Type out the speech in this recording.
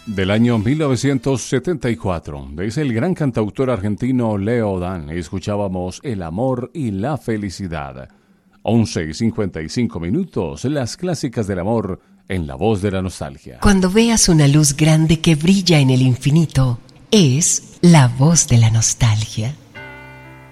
Del año 1974, es el gran cantautor argentino Leo Dan. Escuchábamos El amor y la felicidad. 11:55, las clásicas del amor en la voz de la nostalgia. Cuando veas una luz grande que brilla en el infinito, es la voz de la nostalgia.